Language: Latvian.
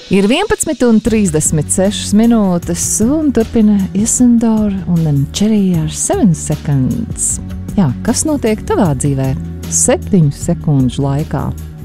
Ir 11:36 un turpina Isandor un Cherry ar 7 seconds. Jā, kas notiek tavā dzīvē 7 sekundžu laikā?